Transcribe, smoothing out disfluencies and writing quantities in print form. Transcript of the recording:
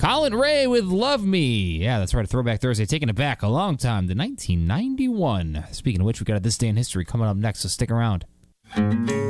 Colin Ray with Love Me. Yeah, that's right, a Throwback Thursday, taking it back a long time to 1991. Speaking of which, we got a This Day in History coming up next, so stick around.